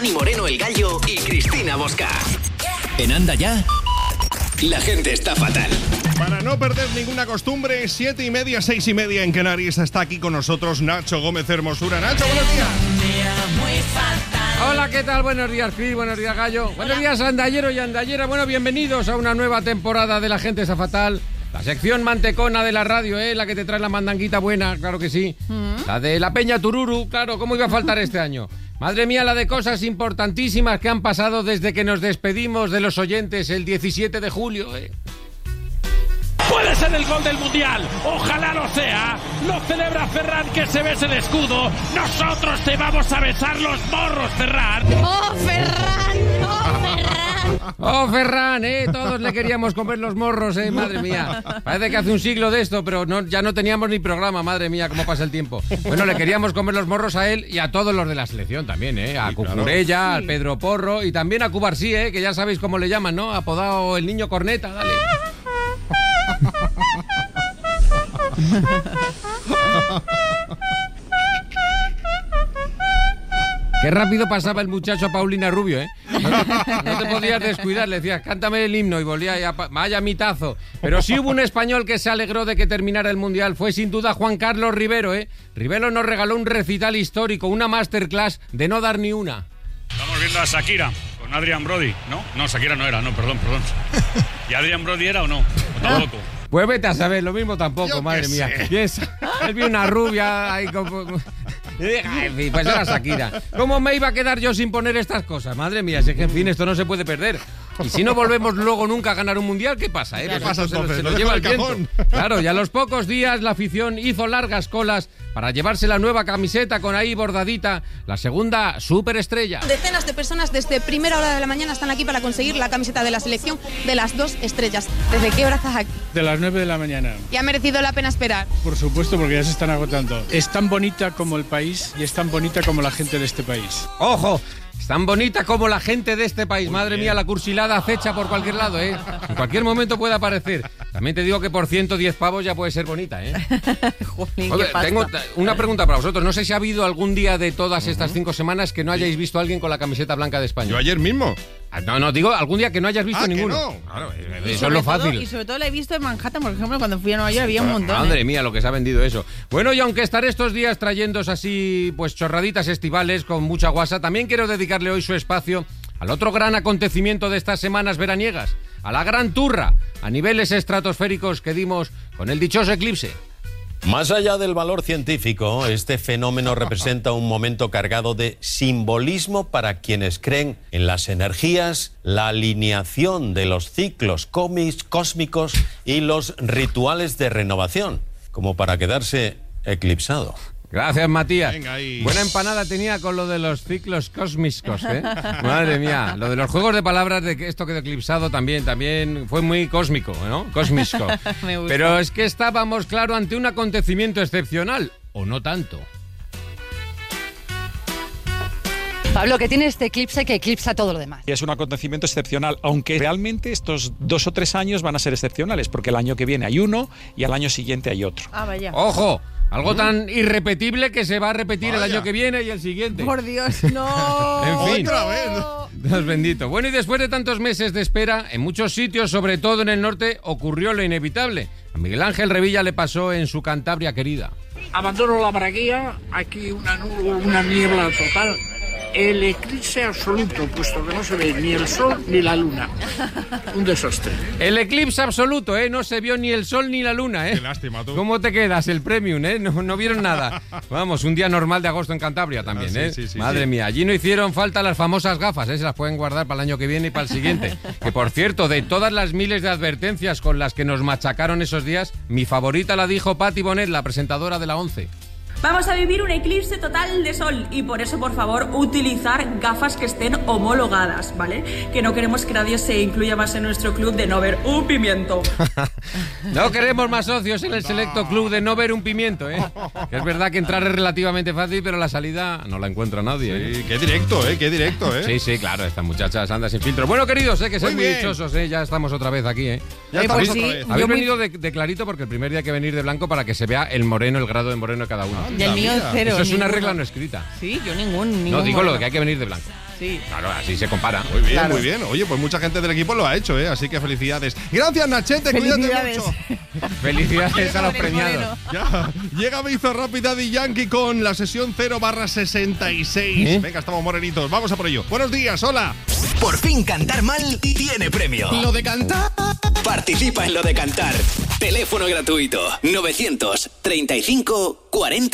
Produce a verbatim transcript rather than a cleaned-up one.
Dani Moreno el Gallo y Cristina Bosca. En Anda Ya, la gente está fatal. Para no perder ninguna costumbre, siete y media, seis y media en Canarias, está aquí con nosotros Nacho Gómez Hermosura. Nacho, buenos días. Hola, ¿qué tal? Buenos días, Cris, buenos días, Gallo. Hola. Buenos días, andallero y andallera. Bueno, bienvenidos a una nueva temporada de La Gente Está Fatal. La sección mantecona de la radio, ¿eh? La que te trae la mandanguita buena, claro que sí. Mm. La de la Peña Tururu, claro, ¿cómo iba a faltar este año? Madre mía, la de cosas importantísimas que han pasado desde que nos despedimos de los oyentes el diecisiete de julio, ¿eh? Puede ser el gol del Mundial, ojalá lo sea. Lo celebra Ferran, que se bese el escudo. Nosotros te vamos a besar los morros, Ferran. ¡Oh, Ferran! ¡Oh, Ferran! ¡Oh, Ferran! ¿eh? Todos le queríamos comer los morros, ¿eh? Madre mía. Parece que hace un siglo de esto, pero no, ya no teníamos ni programa, madre mía, cómo pasa el tiempo. Bueno, le queríamos comer los morros a él y a todos los de la selección también, ¿eh? A sí, Cucurella, claro. Al Pedro Porro y también a Cubarsí, ¿eh? Que ya sabéis cómo le llaman, ¿no? Apodado el niño corneta, dale. Qué rápido pasaba el muchacho a Paulina Rubio, ¿eh? No te, no te podías descuidar, le decías, cántame el himno y volvía ya, vaya mitazo. Pero sí hubo un español que se alegró de que terminara el Mundial, fue sin duda Juan Carlos Rivero, ¿eh? Rivero nos regaló un recital histórico, una masterclass de no dar ni una. Estamos viendo a Shakira con Adrian Brody, ¿no? No, Shakira no era, no, perdón, perdón. ¿Y Adrian Brody era o no? ¿O tampoco? Pues vete a saber, lo mismo tampoco, Yo madre mía. Sé. Piensa, él vio una rubia ahí como... En fin, pues era Shakira. ¿Cómo me iba a quedar yo sin poner estas cosas? Madre mía, si es que en fin, esto no se puede perder. Y si no volvemos luego nunca a ganar un mundial, ¿qué pasa? Eh? ¿Qué Pues pasa se lo, entonces? se lo ¿Lo lleva dejo el en el viento. cajón? Claro, y a los pocos días la afición hizo largas colas para llevarse la nueva camiseta con ahí bordadita, la segunda superestrella. Decenas de personas desde primera hora de la mañana están aquí para conseguir la camiseta de la selección de las dos estrellas. ¿Desde qué hora estás aquí? De las nueve de la mañana. ¿Y ha merecido la pena esperar? Por supuesto, porque ya se están agotando. Es tan bonita como el país y es tan bonita como la gente de este país. ¡Ojo! Es tan bonita como la gente de este país. Muy Madre bien. mía, la cursilada acecha por cualquier lado, ¿eh? En cualquier momento puede aparecer. También te digo que por ciento diez pavos ya puede ser bonita, ¿eh? Jolín, Oye, qué pasta. tengo una pregunta para vosotros. No sé si ha habido algún día de todas estas cinco semanas que no hayáis visto a alguien con la camiseta blanca de España. Yo ayer mismo. Ah, No, no, digo algún día que no hayas visto Ah, que ninguno. no. Claro, Y eso es sobre lo todo- fácil. y sobre todo la he visto en Manhattan, por ejemplo, cuando fui a Nueva York había un montón. Madre ¿eh? mía, lo que se ha vendido eso. Bueno, y aunque estaré estos días trayéndos así, pues chorraditas estivales con mucha guasa, también quiero dedicarle hoy su espacio al otro gran acontecimiento de estas semanas veraniegas, a la gran turra, a niveles estratosféricos que dimos con el dichoso eclipse. Más allá del valor científico, este fenómeno representa un momento cargado de simbolismo para quienes creen en las energías, la alineación de los ciclos cómics, cósmicos y los rituales de renovación, como para quedarse eclipsado. Gracias, Matías. Venga, ahí. Buena empanada tenía con lo de los ciclos cósmicos, ¿eh? Madre mía. Lo de los juegos de palabras de que esto quedó eclipsado también, también fue muy cósmico, ¿no? Cósmico. Me gusta. Pero es que estábamos, claro, ante un acontecimiento excepcional, o no tanto. Pablo, que tiene este eclipse que eclipsa todo lo demás. Es un acontecimiento excepcional, aunque realmente estos dos o tres años van a ser excepcionales, porque el año que viene hay uno y al año siguiente hay otro. Ah, vaya. ¡Ojo! Algo tan irrepetible que se va a repetir Vaya. el año que viene y el siguiente. Por Dios, no. En fin. Otra vez, ¿no? Dios bendito. Bueno, y después de tantos meses de espera, en muchos sitios, sobre todo en el norte, ocurrió lo inevitable. A Miguel Ángel Revilla le pasó en su Cantabria querida. Abandono la braguía, aquí una nube, una niebla total. El eclipse absoluto, puesto que no se ve ni el sol ni la luna. Un desastre. El eclipse absoluto, ¿eh? No se vio ni el sol ni la luna, ¿eh? Qué lástima, tú. ¿Cómo te quedas? El premium, ¿eh? No, no vieron nada. Vamos, un día normal de agosto en Cantabria también, Ah, sí, ¿eh? sí, sí, Madre sí. mía, allí no hicieron falta las famosas gafas, ¿eh? Se las pueden guardar para el año que viene y para el siguiente. Que, por cierto, de todas las miles de advertencias con las que nos machacaron esos días, mi favorita la dijo Patti Bonet, la presentadora de la once. Vamos a vivir un eclipse total de sol y por eso, por favor, utilizar gafas que estén homologadas, ¿vale? Que no queremos que nadie se incluya más en nuestro club de no ver un pimiento. No queremos más socios en el selecto club de no ver un pimiento, ¿eh? Que es verdad que entrar es relativamente fácil, pero la salida no la encuentra nadie, ¿eh? Sí, qué directo, ¿eh? Qué directo, ¿eh? Sí, sí, claro, estas muchachas andan sin filtro. Bueno, queridos, ¿eh? Que sois Muy muy bien. dichosos, ¿eh? Ya estamos otra vez aquí, ¿eh? Ya Eh, estamos pues otra sí. vez. Habéis Yo muy- venido de, de clarito porque el primer día hay que venir de blanco para que se vea el moreno, el grado de moreno de cada uno. Y el mío mira. cero. Eso es una ninguno. regla no escrita. Sí, yo ningún, ningún No, digo lo moreno. que hay que venir de blanco. Sí. Claro, así se compara. Muy bien, Claro. muy bien. Oye, pues mucha gente del equipo lo ha hecho, ¿eh? Así que felicidades. Gracias, Nachete, Felicidades. cuídate mucho. Felicidades a los Moreno, premiados. Ya, llega Bizo Rápida Daddy Yankee con la sesión cero barra sesenta y seis. ¿Eh? Venga, estamos morenitos. Vamos a por ello. Buenos días, hola. Por fin cantar mal tiene premio. Lo de cantar. Participa en Lo de Cantar. Teléfono gratuito novecientos treinta y cinco cuarenta.